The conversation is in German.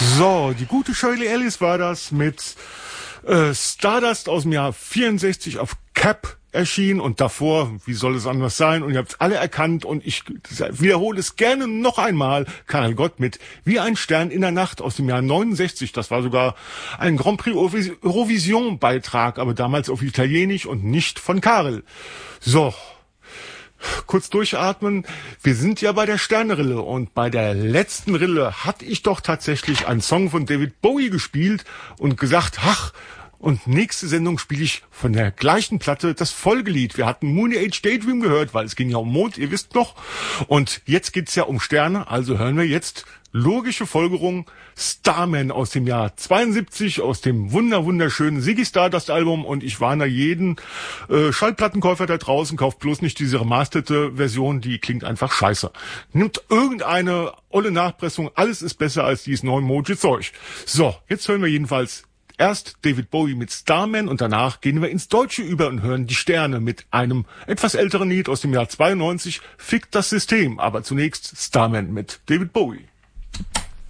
So, die gute Shirley Ellis war das mit Stardust aus dem Jahr 64 auf Cap erschienen und davor, wie soll es anders sein? Und ihr habt es alle erkannt und ich wiederhole es gerne noch einmal. Karel Gott mit Wie ein Stern in der Nacht aus dem Jahr 69. Das war sogar ein Grand Prix Eurovision Beitrag, aber damals auf Italienisch und nicht von Karel. So. Kurz durchatmen. Wir sind ja bei der Sternenrille und bei der letzten Rille hatte ich doch tatsächlich einen Song von David Bowie gespielt und gesagt, ach, und nächste Sendung spiele ich von der gleichen Platte das Folgelied. Wir hatten Moon Age Daydream gehört, weil es ging ja um Mond, ihr wisst noch. Und jetzt geht's ja um Sterne, also hören wir jetzt logische Folgerung Starman aus dem Jahr 72, aus dem wunderschönen Ziggy Stardust Album. Und ich warne jeden Schallplattenkäufer da draußen, kauft bloß nicht diese remasterte Version, die klingt einfach scheiße. Nimmt irgendeine olle Nachpressung, alles ist besser als dieses neumodische Zeug. So, jetzt hören wir jedenfalls erst David Bowie mit Starman und danach gehen wir ins Deutsche über und hören die Sterne mit einem etwas älteren Lied aus dem Jahr 92, Fickt das System. Aber zunächst Starman mit David Bowie.